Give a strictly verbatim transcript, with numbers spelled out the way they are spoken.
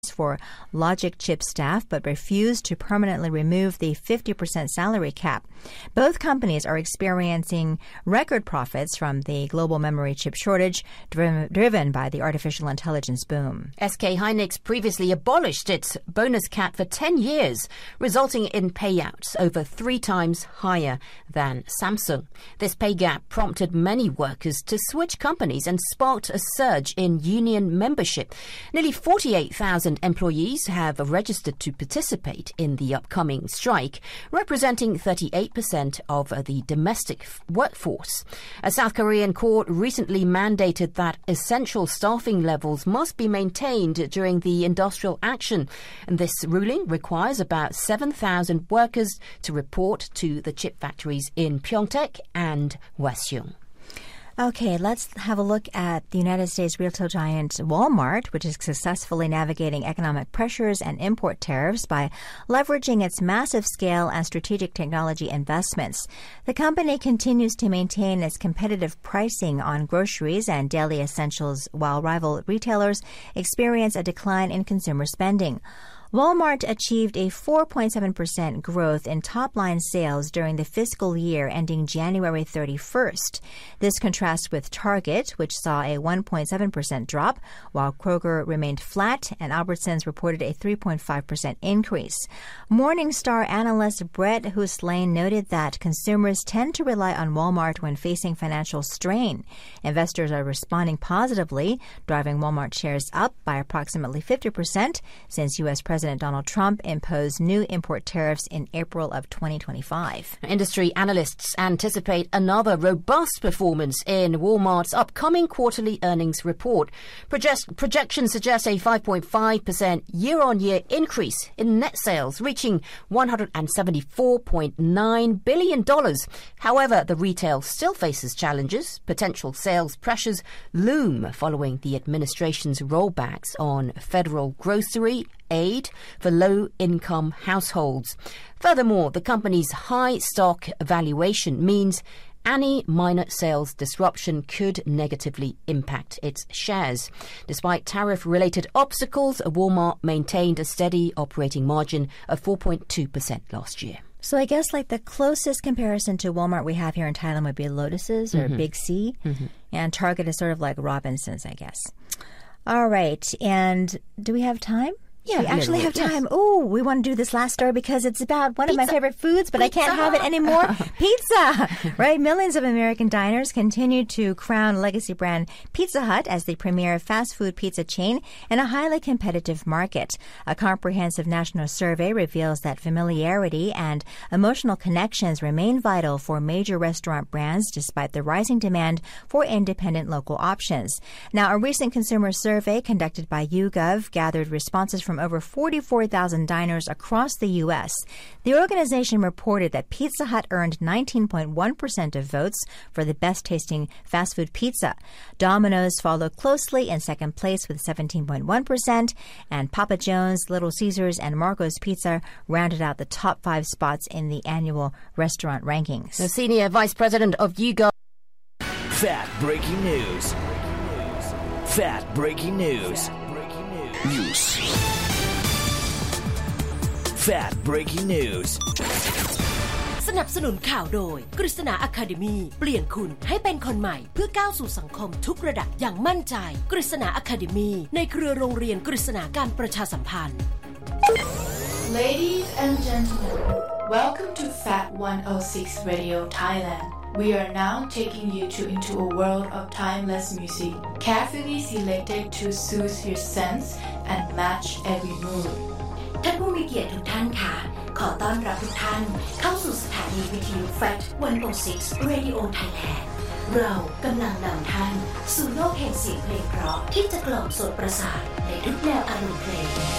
for logic chip staff but refused to permanently remove the fifty percent salary cap. Both companies are experiencing record profits from the global memory chip shortage driven, driven by the artificial intelligence boom. S K Hynix previously abolished its bonus cap for ten years, resulting in payouts over three times higher than Samsung. This pay gap prompted many workers to switch companies and sparked a surge in union membership. Nearly forty-eight thousand employees have registered to participate in the upcoming strike, representing thirty-eight percent of the domestic workforce. A South Korean court recently mandated that essential staffing levels must be maintained during the industrial action, and this ruling requires about seven thousand workers to report to the chip factories in Pyeongtaek and Hwaseong. Okay, let's have a look at the United States retail giant Walmart, which is successfully navigating economic pressures and import tariffs by leveraging its massive scale and strategic technology investments. The company continues to maintain its competitive pricing on groceries and daily essentials, while rival retailers experience a decline in consumer spending. Walmart achieved a four point seven percent growth in top-line sales during the fiscal year ending January thirty-first. This contrasts with Target, which saw a one point seven percent drop, while Kroger remained flat and Albertsons reported a three point five percent increase. Morningstar analyst Brett Huslane noted that consumers tend to rely on Walmart when facing financial strain. Investors are responding positively, driving Walmart shares up by approximately fifty percent since U S President President Donald Trump imposed new import tariffs in April of twenty twenty-five. Industry analysts anticipate another robust performance in Walmart's upcoming quarterly earnings report. Project- projections suggest a five point five percent year-on-year increase in net sales, reaching one hundred seventy-four point nine billion dollars. However, the retail still faces challenges. Potential sales pressures loom following the administration's rollbacks on federal grocery aid for low-income households. Furthermore, the company's high stock valuation means any minor sales disruption could negatively impact its shares. Despite tariff-related obstacles, Walmart maintained a steady operating margin of four point two percent last year. So I guess like the closest comparison to Walmart we have here in Thailand would be Lotus's or mm-hmm. Big C, mm-hmm. and Target is sort of like Robinson's, I guess. All right, and do we have time? Yeah, we actually have time. Yes. Oh, we want to do this last story because it's about one Pizza. of my favorite foods, but Pizza. I can't have it anymore. Pizza! Right? Millions of American diners continue to crown legacy brand Pizza Hut as the premier fast food pizza chain in a highly competitive market. A comprehensive national survey reveals that familiarity and emotional connections remain vital for major restaurant brands despite the rising demand for independent local options. Now, a recent consumer survey conducted by YouGov gathered responses from from over forty-four thousand diners across the U S. The organization reported that Pizza Hut earned nineteen point one percent of votes for the best-tasting fast food pizza. Domino's followed closely in second place with seventeen point one percent, and Papa John's, Little Caesars, and Marco's Pizza rounded out the top five spots in the annual restaurant rankings. The senior vice president of YouGov. Fat breaking news. Fat breaking news. News. Fat breaking news สนับสนุนข่าวโดยกฤษณา Academy เปลี่ยนคุณให้เป็นคนใหม่เพื่อก้าวสู่สังคมทุกระดับอย่างมั่นใจกฤษณา Academy ในเครือโรงเรียนกฤษณาการประชาสัมพันธ์ Ladies and gentlemen, welcome to Fat one oh six Radio Thailand. We are now taking you to into a world of timeless music, carefully selected to soothe your sense and match every mood. ท่านผู้มีเกียรติทุกท่านค่ะขอต้อนรับทุกท่านเข้าสู่สถานีวิทยุ Fat one oh six Radio Thailand เรากำลังนำท่านสู่โลกแห่งเสียงเพลงเพราะที่จะกล่อมโสตประสาทในทุกแนวอารมณ์เพลง